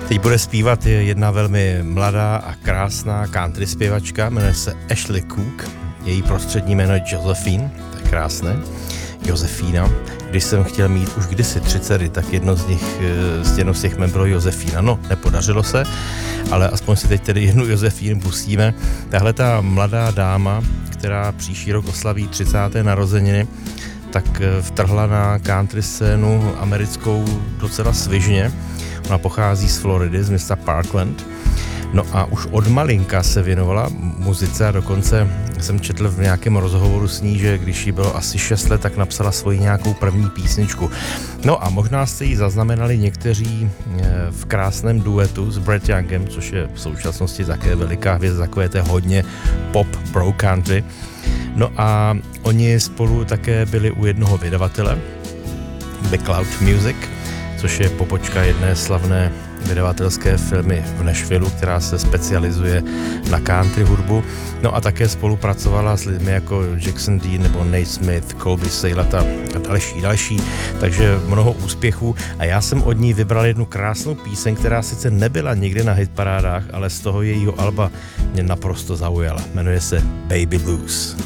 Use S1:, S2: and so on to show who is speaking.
S1: Teď bude zpívat jedna velmi mladá a krásná country zpěvačka, jmenuje se Ashley Cook, její prostřední jméno je Josephine, to je krásné, Josefína. Když jsem chtěl mít už kdysi 3 dcery, tak jedno z těch jmen bylo Josefína. No, nepodařilo se, ale aspoň si teď tedy jednu Josefínu pustíme. Tahle ta mladá dáma, která příští rok oslaví 30. narozeniny, tak vtrhla na country scénu americkou docela svižně. Ona pochází z Floridy, z města Parkland. No a už od malinka se věnovala muzice a dokonce jsem četl v nějakém rozhovoru s ní, že když jí bylo asi 6 let, tak napsala svoji nějakou první písničku. No a možná jste ji zaznamenali někteří v krásném duetu s Brett Youngem, což je v současnosti také veliká hvězda, takové té hodně pop bro country. No a oni spolu také byli u jednoho vydavatele, Bacloud Music, což je pobočka jedné slavné vydavatelské firmy v Nashvilleu, která se specializuje na country hudbu. No a také spolupracovala s lidmi jako Jackson Dean nebo Nate Smith, Colby Salat a další. Takže mnoho úspěchů. A já jsem od ní vybral jednu krásnou píseň, která sice nebyla nikdy na hitparádách, ale z toho jejího alba mě naprosto zaujala. Jmenuje se Baby Blues.